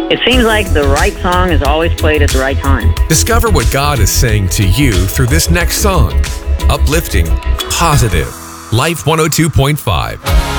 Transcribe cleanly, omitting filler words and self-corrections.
It seems like the right song is always played at the right time. Discover what God is saying to you through this next song. Uplifting, positive, Life 102.5.